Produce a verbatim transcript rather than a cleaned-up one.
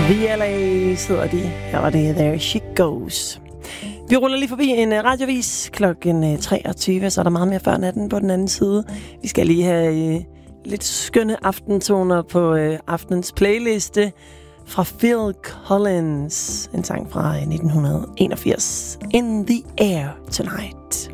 V L A sidder de. Her var det There She Goes. Vi ruller lige forbi en radiovis klokken treogtyve, så er der meget mere før natten på den anden side. Vi skal lige have øh, lidt skønne aftentoner på øh, aftenens playliste fra Phil Collins. En sang fra nitten enogfirs. In the Air Tonight.